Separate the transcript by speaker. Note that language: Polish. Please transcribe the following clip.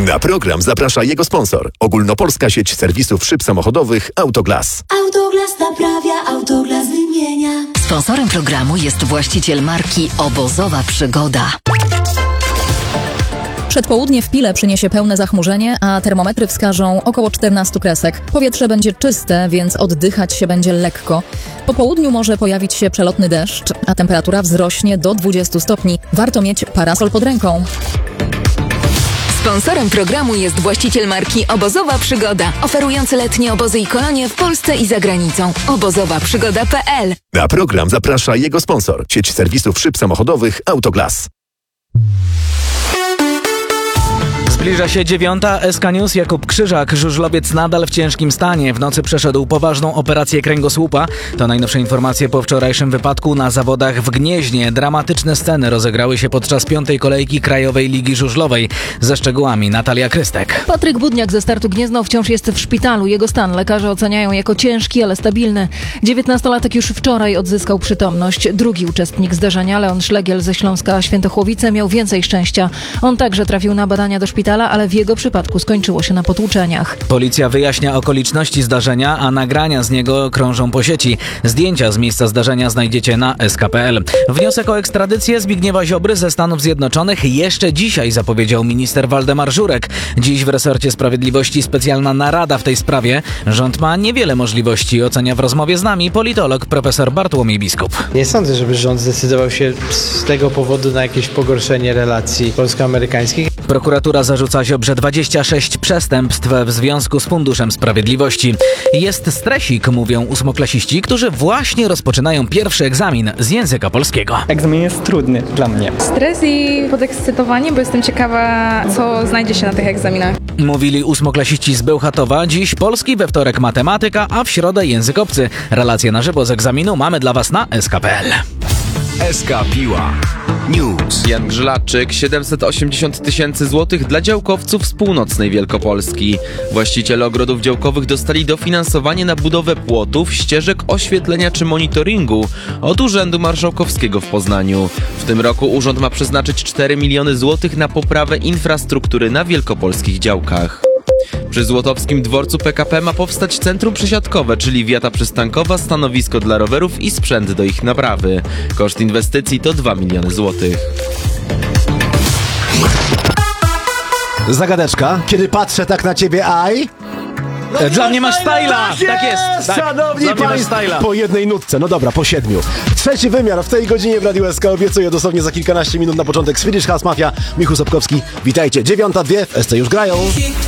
Speaker 1: Na program zaprasza jego sponsor. Ogólnopolska sieć serwisów szyb samochodowych Autoglas.
Speaker 2: Autoglas naprawia, Autoglas wymienia.
Speaker 3: Sponsorem programu jest właściciel marki Obozowa Przygoda.
Speaker 4: Przedpołudnie w Pile przyniesie pełne zachmurzenie, a termometry wskażą około 14 kresek. Powietrze będzie czyste, więc oddychać się będzie lekko. Po południu może pojawić się przelotny deszcz, a temperatura wzrośnie do 20 stopni. Warto mieć parasol pod ręką.
Speaker 3: Sponsorem programu jest właściciel marki Obozowa Przygoda, oferujący letnie obozy i kolonie w Polsce i za granicą. obozowaprzygoda.pl.
Speaker 1: Na program zaprasza jego sponsor. Sieć serwisów szyb samochodowych Autoglas.
Speaker 5: Zbliża się 9. SK News. Jakub Krzyżak. Żużlowiec nadal w ciężkim stanie. W nocy przeszedł poważną operację kręgosłupa. To najnowsze informacje po wczorajszym wypadku na zawodach w Gnieźnie. Dramatyczne sceny rozegrały się podczas 5. kolejki Krajowej Ligi Żużlowej. Ze szczegółami Natalia Krystek.
Speaker 6: Patryk Budniak ze Startu Gniezno wciąż jest w szpitalu. Jego stan lekarze oceniają jako ciężki, ale stabilny. 19-latek już wczoraj odzyskał przytomność. Drugi uczestnik zdarzenia, Leon Szlegiel ze Śląska Świętochłowice, miał więcej szczęścia. On także trafił na badania do szpitala, ale w jego przypadku skończyło się na potłuczeniach.
Speaker 5: Policja wyjaśnia okoliczności zdarzenia, a nagrania z niego krążą po sieci. Zdjęcia z miejsca zdarzenia znajdziecie na sk.pl. Wniosek o ekstradycję Zbigniewa Ziobry ze Stanów Zjednoczonych jeszcze dzisiaj zapowiedział minister Waldemar Żurek. Dziś w resorcie sprawiedliwości specjalna narada w tej sprawie. Rząd ma niewiele możliwości, ocenia w rozmowie z nami politolog profesor Bartłomiej Biskup.
Speaker 7: Nie sądzę, żeby rząd zdecydował się z tego powodu na jakieś pogorszenie relacji polsko-amerykańskich.
Speaker 5: Prokuratura zarzuca Ziobrze 26 przestępstw w związku z Funduszem Sprawiedliwości. Jest stresik, mówią ósmoklasiści, którzy właśnie rozpoczynają pierwszy egzamin z języka polskiego.
Speaker 8: Egzamin jest trudny dla mnie.
Speaker 9: Stres i podekscytowanie, bo jestem ciekawa, co znajdzie się na tych egzaminach.
Speaker 5: Mówili ósmoklasiści z Bełchatowa. Dziś polski, we wtorek matematyka, a w środę język obcy. Relacje na żywo z egzaminu mamy dla Was na sk.pl.
Speaker 1: SK Piła News.
Speaker 10: Jan Grzylaczyk, 780 000 złotych dla działkowców z północnej Wielkopolski. Właściciele ogrodów działkowych dostali dofinansowanie na budowę płotów, ścieżek oświetlenia czy monitoringu od Urzędu Marszałkowskiego w Poznaniu. W tym roku urząd ma przeznaczyć 4 miliony złotych na poprawę infrastruktury na wielkopolskich działkach. Przy Złotowskim Dworcu PKP ma powstać centrum przesiadkowe, czyli wiata przystankowa, stanowisko dla rowerów i sprzęt do ich naprawy. Koszt inwestycji to 2 miliony złotych.
Speaker 11: Zagadeczka. Kiedy patrzę tak na ciebie,
Speaker 5: Dla mnie masz styla! Tak jest! Tak.
Speaker 11: Szanowni Państwo, po jednej nutce, no dobra, po 7. Trzeci wymiar w tej godzinie w Radiu SK obiecuję dosłownie za kilkanaście minut na początek Swedish House Mafia. Michu Sobkowski, witajcie. 9:02 w SC już grają.